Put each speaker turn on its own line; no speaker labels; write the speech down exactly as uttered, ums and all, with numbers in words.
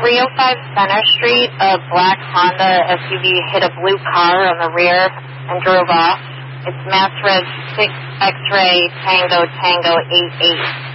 three oh five Center Street, a black Honda S U V hit a blue car on the rear and drove off. It's mass red six X-ray Tango Tango eight eight.